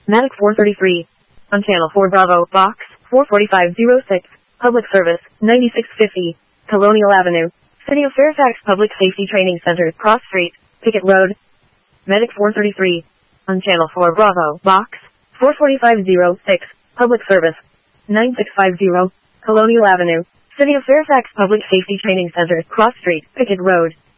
Medic 433. On Channel 4 Bravo, Box 44506. Public Service 9650. Colonial Avenue. City of Fairfax Public Safety Training Center, Cross Street, Pickett Road. Medic 433. On Channel 4 Bravo, Box 44506. Public Service 9650. Colonial Avenue. City of Fairfax Public Safety Training Center, Cross Street, Pickett Road.